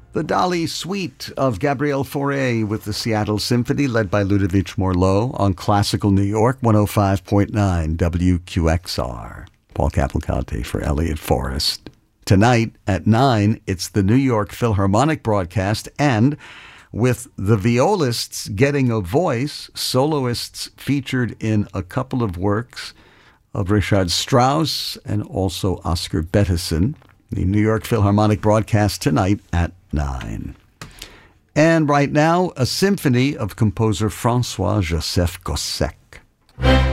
The Dali Suite of Gabriel Fauré with the Seattle Symphony, led by Ludovic Morlot on Classical New York 105.9 WQXR. Paul Cavalcante for Elliot Forrest. Tonight at 9, it's the New York Philharmonic broadcast, and with the violists getting a voice, soloists featured in a couple of works of Richard Strauss and also Oscar Peterson. The New York Philharmonic broadcast tonight at 9. And right now, a symphony of composer François-Joseph Gossec.